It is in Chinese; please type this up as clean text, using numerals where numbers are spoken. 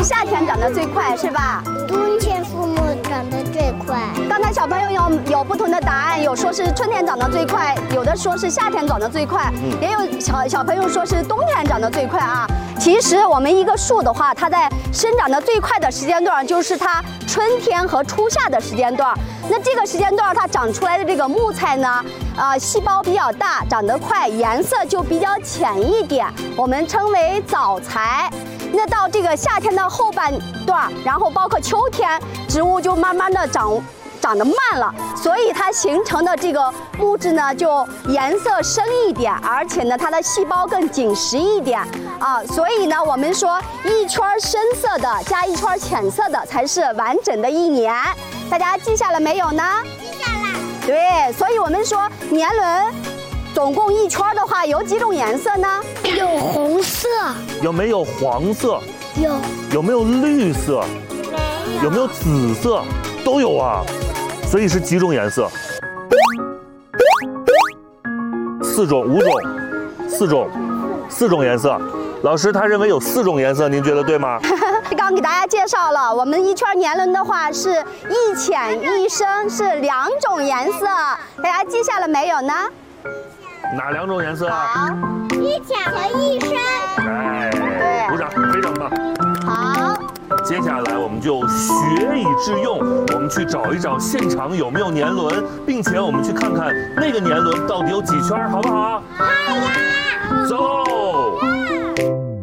夏天长得最快，是吧？ 冬天父母长得最快。 刚才小朋友有不同的答案，有说是春天长得最快，有的说是夏天长得最快，也有小朋友说是冬天长得最快啊。其实我们一个树的话，它在生长的最快的时间段就是它春天和初夏的时间段。那这个时间段它长出来的这个木材呢，细胞比较大，长得快，颜色就比较浅一点，我们称为早材。那到这个夏天的后半段，然后包括秋天，植物就慢慢的长得慢了，所以它形成的这个木质呢，就颜色深一点，而且呢，它的细胞更紧实一点啊。所以呢，我们说一圈深色的加一圈浅色的才是完整的一年。大家记下了没有呢？ 记下了。 对，所以我们说年轮总共一圈的话，有几种颜色呢？ 有红色， 有没有黄色？ 有。 有没有绿色？ 没有。 有没有紫色？都有啊。所以是几种颜色？4种、5种、4种颜色。老师他认为有4种颜色，您觉得对吗？ 刚给大家介绍了，我们一圈年轮的话是一浅一深，是2种颜色，大家记下了没有呢？ 哪2种颜色啊？ 好， 一浅和一深。 哎， 对， 鼓掌，非常棒。 好。 接下来我们就学以致用，我们去找一找现场有没有年轮，并且我们去看看那个年轮到底有几圈，好不好？ 好呀。 走。